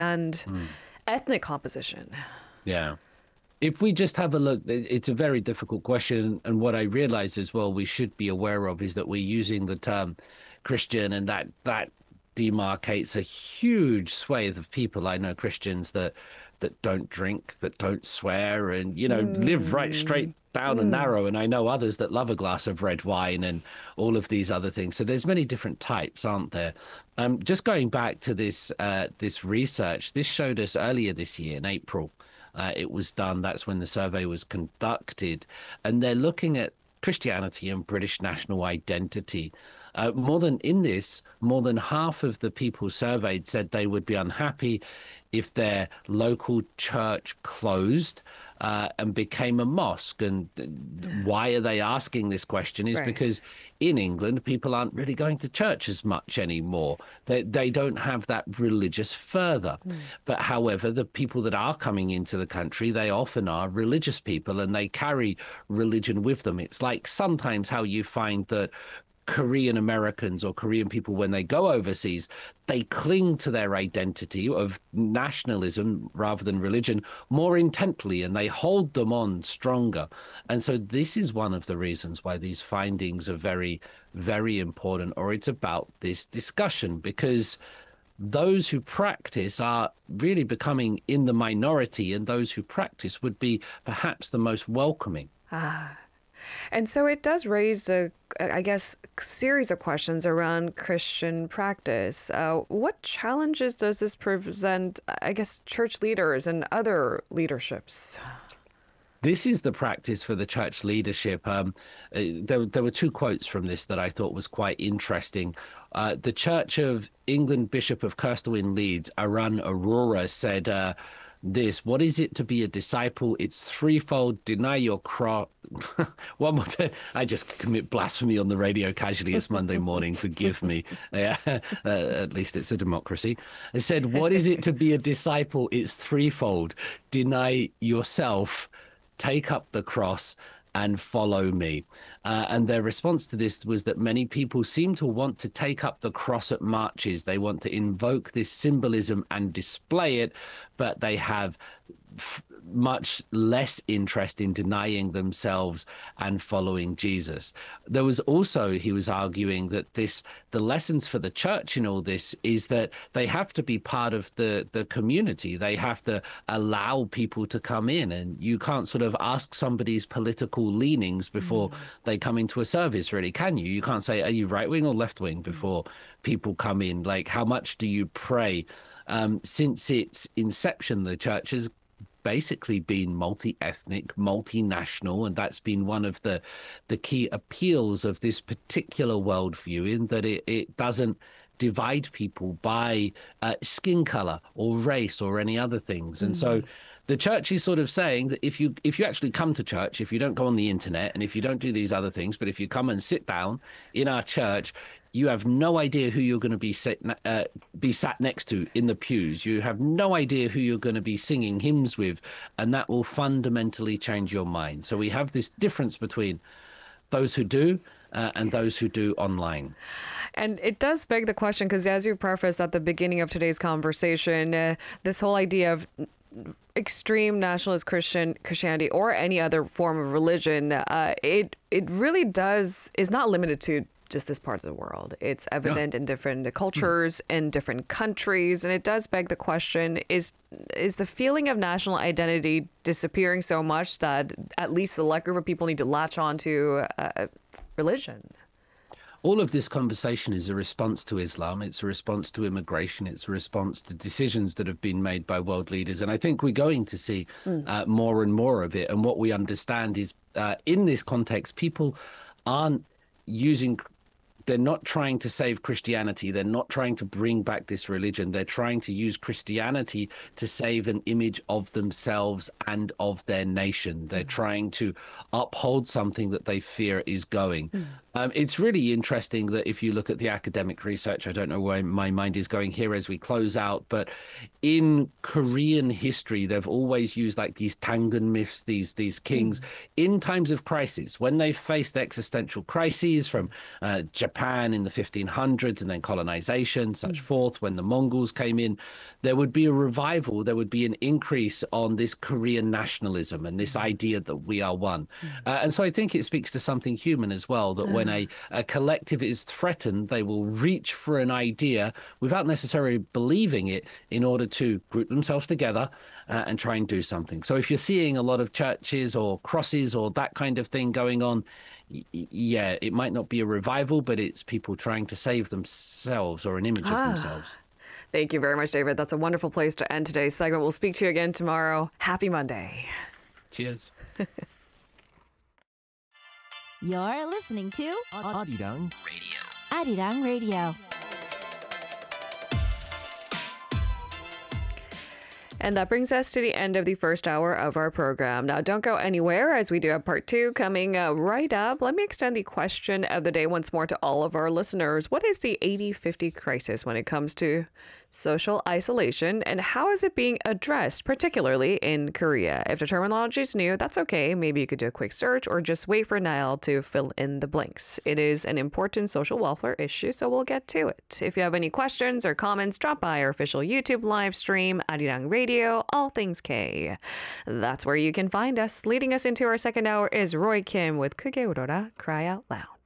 and Mm. ethnic composition? Yeah. If we just have a look, it's a very difficult question. And what I realize as well, we should be aware of is that we're using the term Christian, and that demarcates a huge swathe of people. I know Christians that don't drink, that don't swear, and live right straight Mm, down and mm. narrow. And I know others that love a glass of red wine and all of these other things. So there's many different types, aren't there? Just going back to this research, this showed us earlier this year in April. It was done. That's when the survey was conducted, and they're looking at Christianity and British national identity. More than half of the people surveyed said they would be unhappy if their local church closed and became a mosque. And why are they asking this question is Right. because in England, people aren't really going to church as much anymore. They don't have that religious fervor. But however, the people that are coming into the country, they often are religious people and they carry religion with them. It's like sometimes how you find that Korean Americans or Korean people, when they go overseas, they cling to their identity of nationalism rather than religion more intently, and they hold them on stronger. And so this is one of the reasons why these findings are very, very important, or it's about this discussion, because those who practice are really becoming in the minority, and those who practice would be perhaps the most welcoming. Ah. And so it does raise I guess, series of questions around Christian practice. What challenges does this present, I guess, church leaders and other leaderships? This is the practice for the church leadership. There were two quotes from this that I thought was quite interesting. The Church of England Bishop of Kirstwin Leeds, Arun Arora, said this: what is it to be a disciple? It's threefold: deny your cross. One more time. I just commit blasphemy on the radio casually. It's Monday morning. Forgive me. Yeah, at least it's a democracy. It said, what is it to be a disciple? It's threefold: deny yourself, take up the cross, and follow me. And their response to this was that many people seem to want to take up the cross at marches. They want to invoke this symbolism and display it, but they have much less interest in denying themselves and following Jesus. There was also, he was arguing that the lessons for the church in all this is that they have to be part of the community. They have to allow people to come in, and you can't sort of ask somebody's political leanings before they come into a service, really, can you? You can't say, are you right wing or left wing before people come in? Like, how much do you pray? Since its inception, the church has basically been multi-ethnic, multinational, and that's been one of the key appeals of this particular worldview, in that it doesn't divide people by skin color or race or any other things. And so the church is sort of saying that if you actually come to church, if you don't go on the internet and if you don't do these other things, but if you come and sit down in our church, you have no idea who you're going to be sat next to in the pews. You have no idea who you're going to be singing hymns with, and that will fundamentally change your mind. So we have this difference between those who do and those who do online. And it does beg the question, because as you prefaced at the beginning of today's conversation, this whole idea of extreme nationalist Christianity or any other form of religion, it really is not limited to just this part of the world. It's evident in different cultures, in different countries, and it does beg the question, is the feeling of national identity disappearing so much that at least a select group of people need to latch on to religion? All of this conversation is a response to Islam. It's a response to immigration. It's a response to decisions that have been made by world leaders. And I think we're going to see more and more of it. And what we understand is in this context, people aren't they're not trying to save Christianity. They're not trying to bring back this religion. They're trying to use Christianity to save an image of themselves and of their nation. They're trying to uphold something that they fear is going. It's really interesting that if you look at the academic research, I don't know where my mind is going here as we close out, but in Korean history, they've always used like these Tangun myths, these kings in times of crisis, when they faced existential crises from Japan Japan in the 1500s and then colonization, such forth, when the Mongols came in, there would be a revival, there would be an increase on this Korean nationalism and this idea that we are one. And so I think it speaks to something human as well, that when a collective is threatened, they will reach for an idea without necessarily believing it in order to group themselves together and try and do something. So if you're seeing a lot of churches or crosses or that kind of thing going on, yeah, it might not be a revival, but it's people trying to save themselves or an image of themselves. Thank you very much, David. That's a wonderful place to end today's segment. We'll speak to you again tomorrow. Happy Monday. Cheers. You're listening to Arirang Radio. Arirang Radio. And that brings us to the end of the first hour of our program. Now, don't go anywhere, as we do have part two coming right up. Let me extend the question of the day once more to all of our listeners. What is the 80-50 crisis when it comes to social isolation, and how is it being addressed, particularly in Korea? If the terminology is new, that's okay. Maybe you could do a quick search or just wait for Niall to fill in the blanks. It is an important social welfare issue, so we'll get to it. If you have any questions or comments, drop by our official YouTube live stream, Arirang Radio, All Things K. That's where you can find us. Leading us into our second hour is Roy Kim with Kage Aurora, Cry Out Loud.